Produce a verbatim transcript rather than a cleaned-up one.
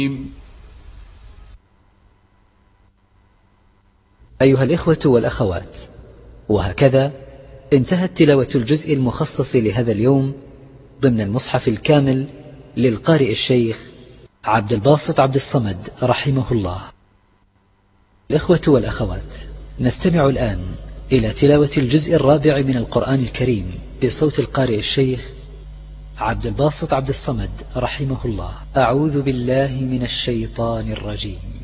أيها الإخوة والأخوات، وهكذا انتهت تلاوة الجزء المخصص لهذا اليوم ضمن المصحف الكامل للقارئ الشيخ عبد الباسط عبد الصمد رحمه الله. الإخوة والأخوات، نستمع الآن إلى تلاوة الجزء الرابع من القرآن الكريم بصوت القارئ الشيخ عبد الباسط عبد الصمد رحمه الله. أعوذ بالله من الشيطان الرجيم.